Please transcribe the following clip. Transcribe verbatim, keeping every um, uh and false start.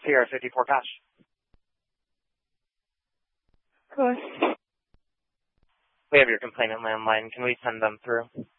Sierra fifty-four Gosh. Good. We have your complainant landline. Can we send them through?